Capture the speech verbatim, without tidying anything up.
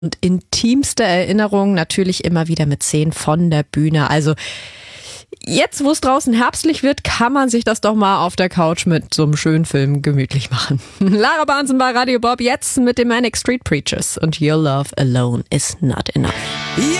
Und intimste Erinnerungen natürlich immer wieder mit Szenen von der Bühne. Also jetzt, wo es draußen herbstlich wird, kann man sich das doch mal auf der Couch mit so einem schönen Film gemütlich machen. Lara Barnsen bei Radio Bob, jetzt mit den Manic Street Preachers und Your Love Alone is Not Enough.